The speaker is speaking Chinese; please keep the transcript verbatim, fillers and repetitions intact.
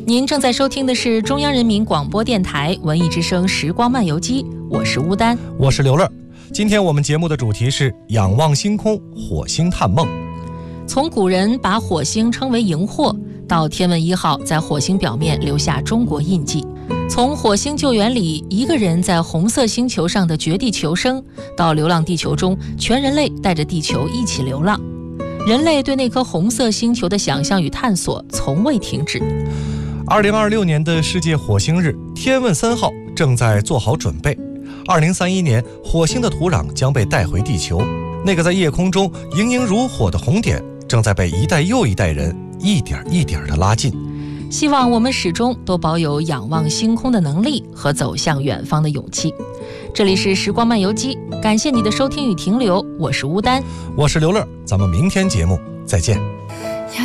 您正在收听的是中央人民广播电台文艺之声时光漫游记，我是乌丹， 我是刘乐。今天我们节目的主题是仰望星空，火星探梦。 从古人把火星称为荧惑，到天问一号在火星表面留下中国印记，从火星救援里一个人在红色星球上的绝地求生，到流浪地球中全人类带着地球一起流浪，人类对那颗红色星球的想象与探索从未停止。 二零二六年的世界火星日，天问三号正在做好准备。二零三一年，火星的土壤将被带回地球，那个在夜空中莹莹如火的红点，正在被一代又一代人一点一点地拉近。 希望我们始终都保有仰望星空的能力和走向远方的勇气。这里是时光漫游记，感谢你的收听与停留，我是乌丹， 我是刘乐，咱们明天节目再见。